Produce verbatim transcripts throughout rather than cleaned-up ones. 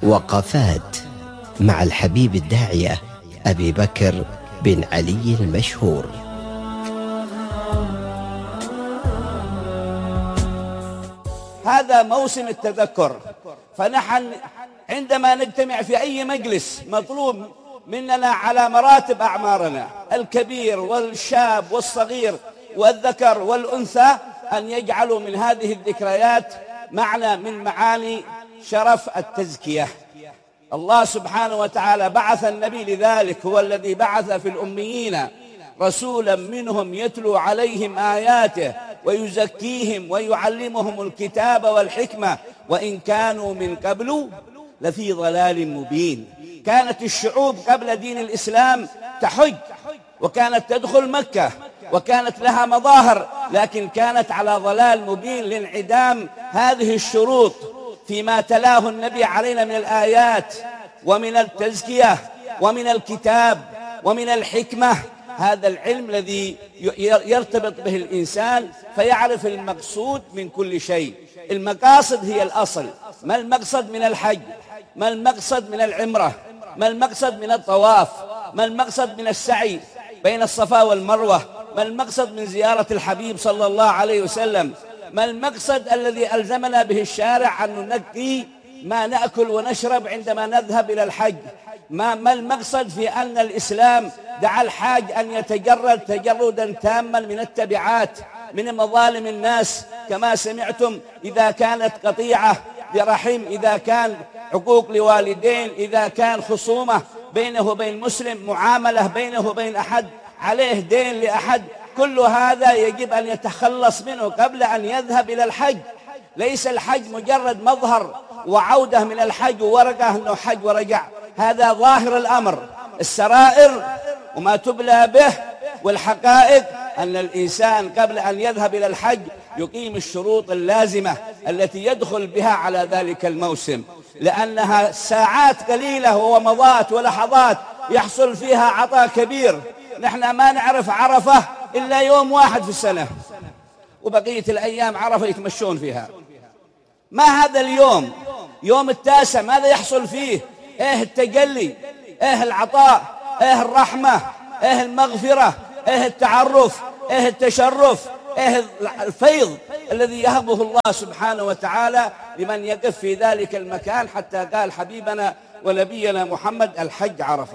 وقفات مع الحبيب الداعية أبي بكر بن علي المشهور. هذا موسم التذكر، فنحن عندما نجتمع في أي مجلس مطلوب مننا على مراتب أعمارنا، الكبير والشاب والصغير والذكر والأنثى، أن يجعلوا من هذه الذكريات معنى من معاني شرف التزكية. الله سبحانه وتعالى بعث النبي لذلك، هو الذي بعث في الأميين رسولا منهم يتلو عليهم آياته ويزكيهم ويعلمهم الكتاب والحكمة وإن كانوا من قبل لفي ضلال مبين. كانت الشعوب قبل دين الإسلام تحج وكانت تدخل مكة وكانت لها مظاهر، لكن كانت على ضلال مبين لانعدام هذه الشروط فيما تلاه النبي علينا من الآيات ومن التزكية ومن الكتاب ومن الحكمة، هذا العلم الذي يرتبط به الإنسان فيعرف المقصود من كل شيء. المقاصد هي الأصل. ما المقصد من الحج؟ ما المقصد من العمرة؟ ما المقصد من الطواف؟ ما المقصد من السعي بين الصفا والمروة؟ ما المقصد من زيارة الحبيب صلى الله عليه وسلم؟ ما المقصد الذي ألزمنا به الشارع أن ننقي ما نأكل ونشرب عندما نذهب إلى الحج؟ ما, ما المقصد في أن الإسلام دعا الحاج أن يتجرد تجردا تاما من التبعات من مظالم الناس، كما سمعتم، إذا كانت قطيعة برحم، إذا كان عقوق لوالدين، إذا كان خصومة بينه وبين مسلم، معاملة بينه وبين أحد، عليه دين لأحد، كل هذا يجب أن يتخلص منه قبل أن يذهب إلى الحج. ليس الحج مجرد مظهر وعودة من الحج وورقة أنه حج ورجع، هذا ظاهر الأمر. السرائر وما تبلى به والحقائق أن الإنسان قبل أن يذهب إلى الحج يقيم الشروط اللازمة التي يدخل بها على ذلك الموسم، لأنها ساعات قليلة ومضات ولحظات يحصل فيها عطاء كبير. نحن ما نعرف عرفة إلا يوم واحد في السنة، وبقية الأيام عرفة يتمشون فيها. ما هذا اليوم؟ يوم التاسع ماذا يحصل فيه؟ إيه التجلي، إيه العطاء، إيه الرحمة، إيه المغفرة، إيه التعرف، إيه التشرف، إيه الفيض الذي يهبه الله سبحانه وتعالى لمن يقف في ذلك المكان. حتى قال حبيبنا ونبينا محمد: الحج عرفة.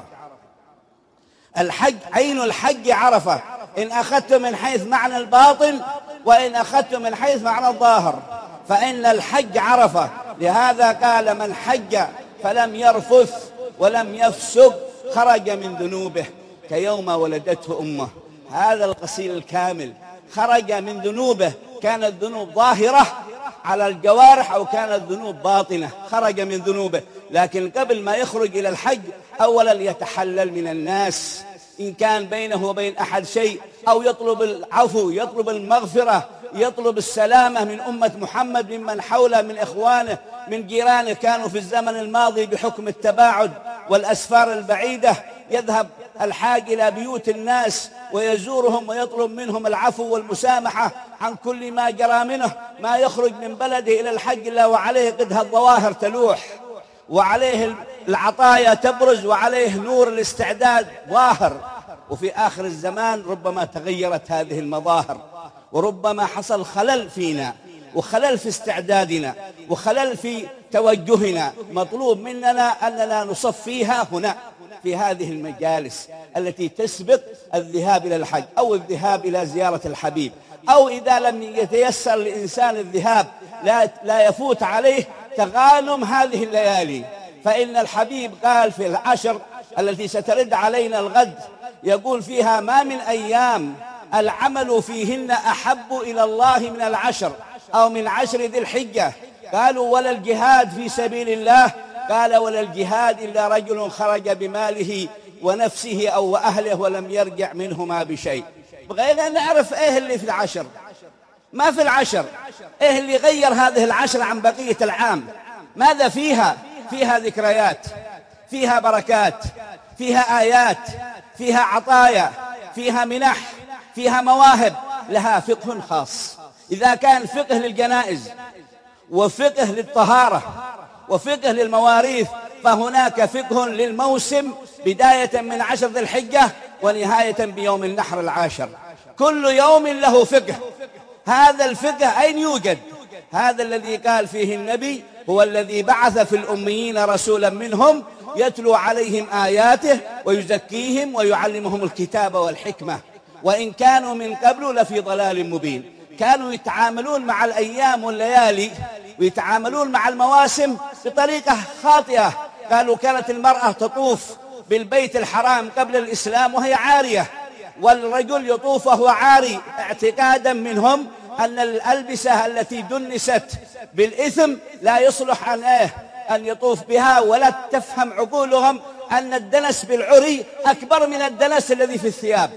الحج عين الحج عرفة، إن أخذت من حيث معنى الباطن وإن أخذت من حيث معنى الظاهر، فإن الحج عرفة. لهذا قال: من حج فلم يرفث ولم يفسق خرج من ذنوبه كيوم ولدته أمه. هذا الغسيل الكامل خرج من ذنوبه، كانت ذنوب ظاهرة على الجوارح أو كانت ذنوب باطنة، خرج من ذنوبه. لكن قبل ما يخرج إلى الحج أولا يتحلل من الناس إن كان بينه وبين أحد شيء، أو يطلب العفو، يطلب المغفرة، يطلب السلامة من أمة محمد، ممن حوله من إخوانه من جيرانه كانوا في الزمن الماضي بحكم التباعد والأسفار البعيدة يذهب الحاج إلى بيوت الناس ويزورهم ويطلب منهم العفو والمسامحة عن كل ما جرى منه. ما يخرج من بلده إلى الحج إلا وعليه قدها الظواهر تلوح، وعليه العطايا تبرز، وعليه نور الاستعداد ظاهر. وفي آخر الزمان ربما تغيرت هذه المظاهر، وربما حصل خلل فينا وخلل في استعدادنا وخلل في توجهنا. مطلوب مننا أننا نصفيها هنا في هذه المجالس التي تسبق الذهاب إلى الحج أو الذهاب إلى زيارة الحبيب، أو إذا لم يتيسر لإنسان الذهاب لا, لا يفوت عليه تغانم هذه الليالي. فإن الحبيب قال في العشر التي سترد علينا الغد، يقول فيها: ما من أيام العمل فيهن أحب إلى الله من العشر أو من عشر ذي الحجة. قالوا: ولا الجهاد في سبيل الله؟ قال: ولا الجهاد إلا رجل خرج بماله ونفسه أو أهله ولم يرجع منهما بشيء. بغينا نعرف إيه اللي في العشر. ما في العشر إيه اللي غير هذه العشر عن بقية العام؟ ماذا فيها؟ فيها ذكريات، فيها بركات، فيها آيات، فيها عطايا، فيها منح، فيها مواهب، لها فقه خاص. إذا كان فقه للجنائز وفقه للطهارة وفقه للمواريث، فهناك فقه للموسم بداية من عشر ذي الحجة ونهاية بيوم النحر العاشر، كل يوم له فقه. هذا الفقه أين يوجد؟ هذا الذي قال فيه النبي: هو الذي بعث في الأميين رسولا منهم يتلو عليهم آياته ويزكيهم ويعلمهم الكتاب والحكمة وإن كانوا من قبل لفي ضلال مبين. كانوا يتعاملون مع الأيام والليالي ويتعاملون مع المواسم بطريقة خاطئة. قالوا كانت المرأة تطوف بالبيت الحرام قبل الإسلام وهي عارية، والرجل يطوف وهو عاري، اعتقادا منهم أن الألبسة التي دنست بالإثم لا يصلح أن إيه أن يطوف بها، ولا تفهم عقولهم أن الدنس بالعري أكبر من الدنس الذي في الثياب.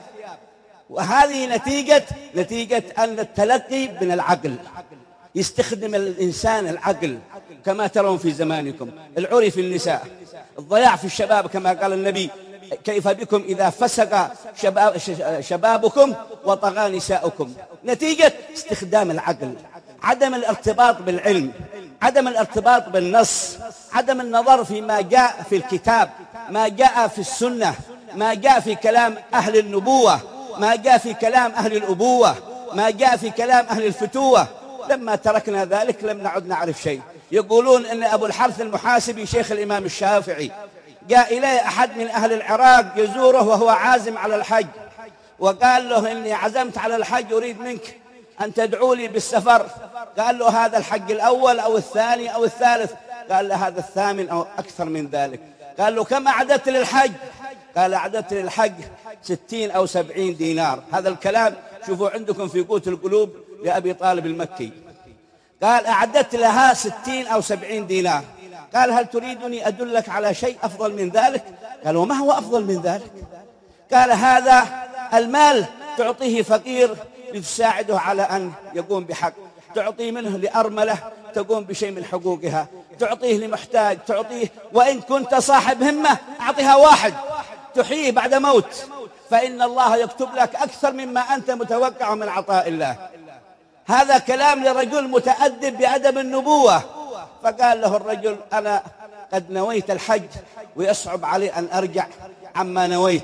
وهذه نتيجة نتيجة أن التلقي من العقل، يستخدم الإنسان العقل كما ترون في زمانكم، العري في النساء، الضياع في الشباب كما قال النبي: كيف بكم إذا فسق شباب شبابكم وطغى نساؤكم. نتيجة استخدام العقل، عدم الارتباط بالعلم، عدم الارتباط بالنص، عدم النظر فيما جاء في الكتاب، ما جاء في السنة، ما جاء في كلام أهل النبوة، ما جاء في كلام أهل الأبوة، ما جاء في كلام أهل الفتوة. لما تركنا ذلك لم نعد نعرف شيء. يقولون أن أبو الحرث المحاسبي شيخ الإمام الشافعي جاء إليه أحد من أهل العراق يزوره وهو عازم على الحج، وقال له: إني عزمت على الحج، أريد منك أن تدعو لي بالسفر. قال له: هذا الحج الأول أو الثاني أو الثالث؟ قال له: هذا الثامن أو أكثر من ذلك. قال له: كم أعددت للحج؟ قال: أعددت للحج ستين أو سبعين دينار. هذا الكلام شوفوا عندكم في قوت القلوب لأبي طالب المكي. قال: أعددت لها ستين أو سبعين دينار. قال: هل تريدني أدلك على شيء أفضل من ذلك؟ قال: وما هو أفضل من ذلك؟ قال: هذا المال تعطيه فقير لتساعده على أن يقوم بحق، تعطيه منه لأرملة تقوم بشيء من حقوقها، تعطيه لمحتاج، تعطيه، وإن كنت صاحب همة أعطيها واحد تحييه بعد موت، فإن الله يكتب لك أكثر مما أنت متوقع من عطاء الله. هذا كلام لرجل متأدب بأدب النبوة. فقال له الرجل: أنا قد نويت الحج ويصعب علي أن أرجع عما نويت.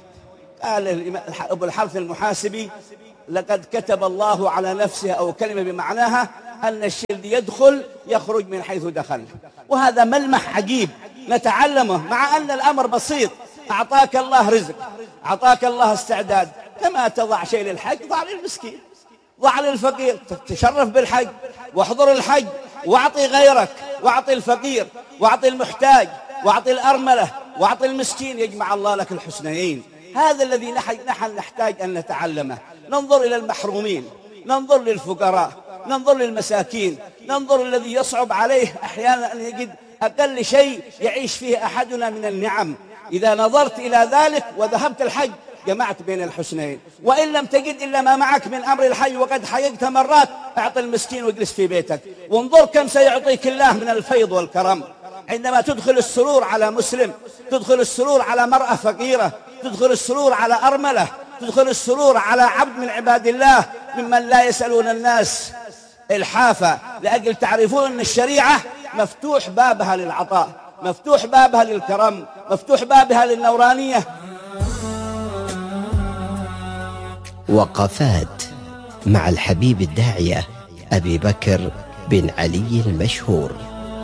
قال أبو الحرث المحاسبي: لقد كتب الله على نفسه أو كلمة بمعناها أن الشيء الذي يدخل يخرج من حيث دخل. وهذا ملمح عجيب نتعلمه، مع أن الأمر بسيط. أعطاك الله رزق، أعطاك الله استعداد، كما تضع شيء للحج ضع للمسكين، ضع للفقير، تشرف بالحج واحضر الحج، واعطي غيرك، واعطي الفقير، واعطي المحتاج، واعطي الأرملة، واعطي المسكين، يجمع الله لك الحسنيين. هذا الذي نحن نحتاج أن نتعلمه. ننظر إلى المحرومين، ننظر للفقراء، ننظر للمساكين، ننظر الذي يصعب عليه أحيانا أن يجد أقل شيء يعيش فيه أحدنا من النعم. إذا نظرت إلى ذلك وذهبت الحج جمعت بين الحسنين، وإن لم تجد إلا ما معك من أمر الحج وقد حيجت مرات، أعطي المسكين واجلس في بيتك، وانظر كم سيعطيك الله من الفيض والكرم. عندما تدخل السرور على مسلم، تدخل السرور على مرأة فقيرة، تدخل السرور على أرملة، تدخل السرور على عبد من عباد الله ممن لا يسألون الناس الحافة، لأجل تعرفون أن الشريعة مفتوح بابها للعطاء، مفتوح بابها للكرم، مفتوح بابها للنورانية. وقفات مع الحبيب الداعية أبي بكر بن علي المشهور.